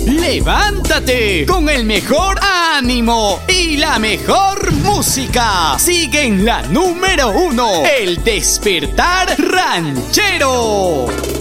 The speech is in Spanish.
Levántate con el mejor ánimo y la mejor música. Sigue en la número 1, El Despertar Ranchero.